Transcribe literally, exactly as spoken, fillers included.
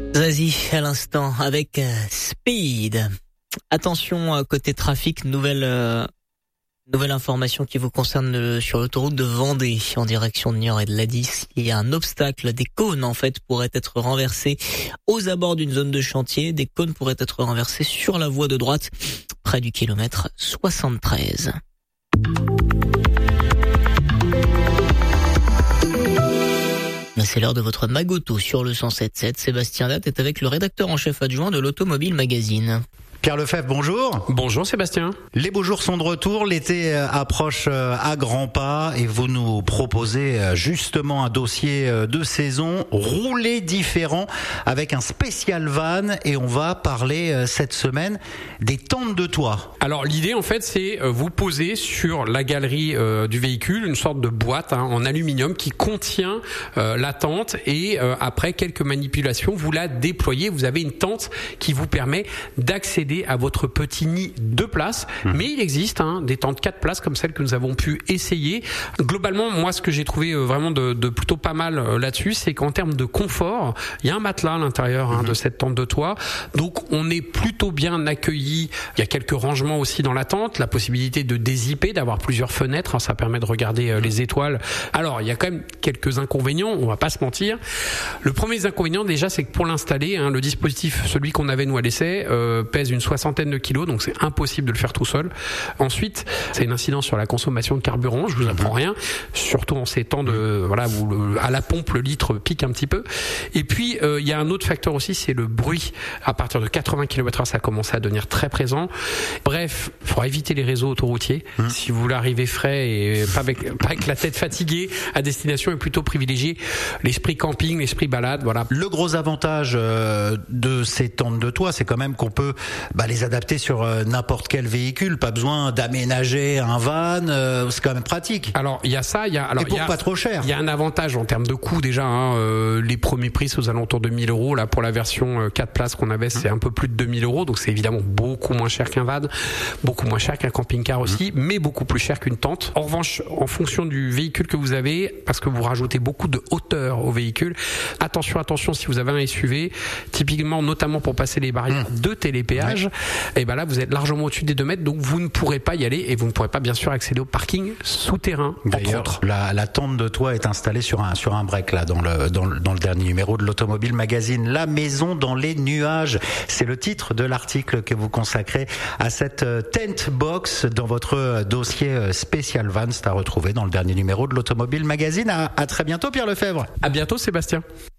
Zazie à l'instant avec euh, Speed. Attention euh, côté trafic, nouvelle euh, nouvelle information qui vous concerne euh, sur l'autoroute de Vendée en direction de Niort et de l'A-dix. Il y a un obstacle, des cônes en fait pourraient être renversés aux abords d'une zone de chantier. Des cônes pourraient être renversés sur la voie de droite près du kilomètre soixante-treize. C'est l'heure de votre Magoto sur le cent sept virgule sept. Sébastien Latte est avec le rédacteur en chef adjoint de l'Automobile Magazine. Pierre Lefebvre, bonjour. Bonjour Sébastien. Les beaux jours sont de retour, l'été approche à grands pas et vous nous proposez justement un dossier de saison roulé différent avec un spécial van et on va parler cette semaine des tentes de toit. Alors l'idée en fait c'est vous poser sur la galerie euh, du véhicule une sorte de boîte hein, en aluminium qui contient euh, la tente et euh, après quelques manipulations vous la déployez, vous avez une tente qui vous permet d'accéder à votre petit nid deux places, mmh. mais il existe hein, des tentes quatre places comme celles que nous avons pu essayer. Globalement, moi, ce que j'ai trouvé vraiment de, de plutôt pas mal euh, là-dessus, c'est qu'en termes de confort, il y a un matelas à l'intérieur hein, mmh. de cette tente de toit, donc on est plutôt bien accueilli. Il y a quelques rangements aussi dans la tente, la possibilité de dézipper, d'avoir plusieurs fenêtres, hein, ça permet de regarder euh, les étoiles. Alors, il y a quand même quelques inconvénients, on va pas se mentir. Le premier inconvénient déjà, c'est que pour l'installer, hein, le dispositif, celui qu'on avait nous à l'essai, euh, pèse une soixantaine de kilos, donc c'est impossible de le faire tout seul. Ensuite, c'est une incidence sur la consommation de carburant, je vous apprends rien, surtout en ces temps de, voilà, où le, à la pompe, le litre pique un petit peu. Et puis, euh, il y a un autre facteur aussi, c'est le bruit. À partir de quatre-vingts kilomètres heure, ça commence à devenir très présent. Bref, il faudra éviter les réseaux autoroutiers. Mmh. Si vous voulez arriver frais et pas avec, pas avec la tête fatiguée, à destination, et plutôt privilégier l'esprit camping, l'esprit balade, voilà. Le gros avantage euh, de ces tentes de toit, c'est quand même qu'on peut bah, les adapter sur euh, n'importe quel véhicule, pas besoin d'aménager un van, euh, c'est quand même pratique. Alors il y a ça, il y a alors et pour y a, pas trop cher. Il y a un avantage en termes de coût déjà. Hein, euh, les premiers prix c'est aux alentours de mille euros. Là pour la version euh, quatre places qu'on avait, mmh. c'est un peu plus de deux mille euros, donc c'est évidemment beaucoup moins cher qu'un van, beaucoup moins cher qu'un camping-car aussi, mmh. mais beaucoup plus cher qu'une tente. En revanche, en fonction du véhicule que vous avez, parce que vous rajoutez beaucoup de hauteur au véhicule, attention, attention si vous avez un S U V, typiquement notamment pour passer les barrières mmh. de télépéage. Ouais. Et ben là vous êtes largement au-dessus des deux mètres, donc vous ne pourrez pas y aller et vous ne pourrez pas bien sûr accéder au parking souterrain. D'ailleurs, la, la tente de toit est installée sur un sur un break là dans le dans le, dans le dernier numéro de l'Automobile Magazine. La maison dans les nuages, c'est le titre de l'article que vous consacrez à cette tent box dans votre dossier spécial van. C'est à retrouver dans le dernier numéro de l'Automobile Magazine. À, à très bientôt Pierre Lefebvre. À bientôt Sébastien.